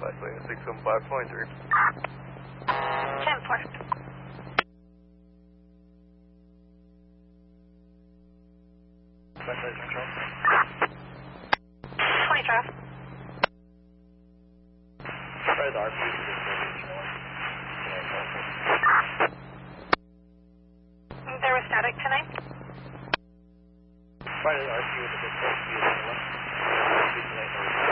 615.3. 10-4. Backlight control. 25. Try the RP. There was static tonight. Try the RP with a bit close to you.